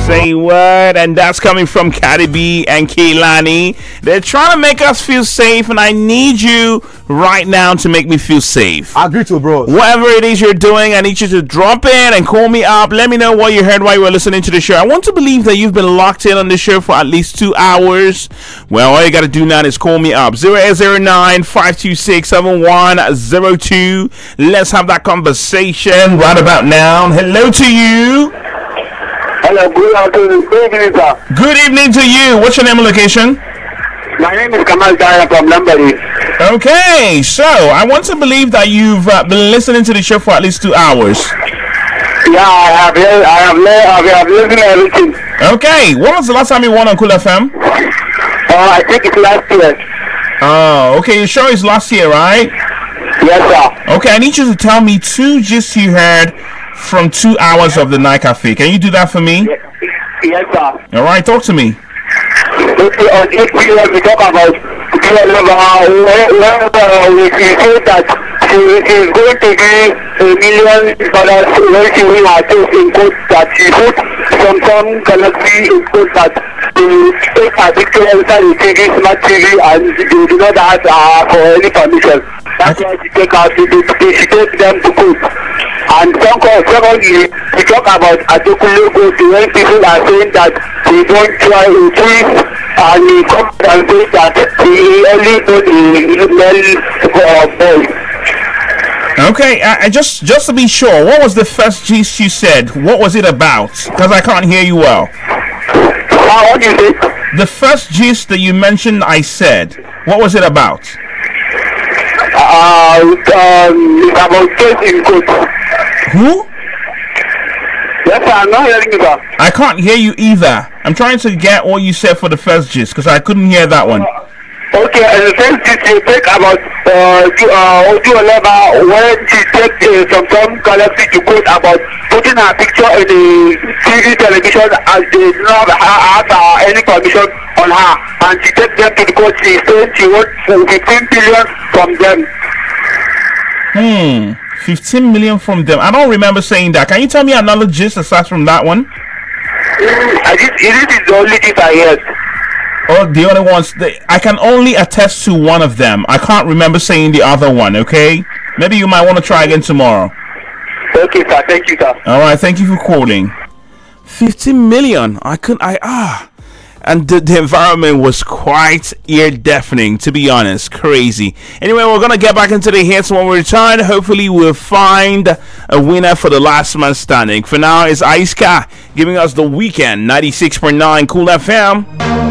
Say what? And that's coming from Cardi B and Kehlani. They're trying to make us feel safe, and I need you right now to make me feel safe. I agree to it, bro. Whatever it is you're doing, I need you to drop in and call me up. Let me know what you heard while you were listening to the show. I want to believe that you've been locked in on the show for at least 2 hours. Well, all you got to do now is call me up. 0809-526-7102. Let's have that conversation right about now. Hello to you. Hello, good afternoon. Good evening, sir. Good evening to you. What's your name and location? My name is Kamal Dara from Lambari. Okay, so I want to believe that you've been listening to the show for at least 2 hours. Yeah, I have listened to everything. Okay, when was the last time you won on Cool FM? I think it's last year. Oh, okay, your show is last year, right? Yes, sir. Okay, I need you to tell me 2 gists you heard from 2 hours of the Night Cafe. Can you do that for me? Yes, sir. All right, talk to me. Okay, on this video, we talk about we say that she is going to give $1 million when she win her case in court, that she put some Galaxy in court, that they take her picture inside the TV, smart TV, and they do not ask for any permission. That's why she take them to court. And secondly, we talk about Adekunle Gold when people are saying that they don't try to twist, and he comes and says that he only knows the male boy. Okay, I just to be sure, what was the first gist you said? What was it about? Because I can't hear you well. What do you say? The first gist that you mentioned, I said, what was it about? It's about case in court. Who? Yes, sir, I'm not hearing you, sir. I can't hear you either. I'm trying to get what you said for the first gist because I couldn't hear that one. Okay, and the first gist you take about Audio Leva when she take some Galaxy to court about putting her picture in the TV television and they do not have any permission on her, and she take them to the court. She said she wants 15 billion from them. 15 million from them. I don't remember saying that. Can you tell me another gist aside from that one? It is the only gist I heard. Oh, the only ones. I can only attest to one of them. I can't remember saying the other one, okay? Maybe you might want to try again tomorrow. Okay, sir. Thank you, sir. All right, thank you for calling. 15 million. And the environment was quite ear-deafening, to be honest. Crazy. Anyway, we're going to get back into the hits when we return. Hopefully, we'll find a winner for the last man standing. For now, it's Aiska giving us The Weekend, 96.9 Cool FM.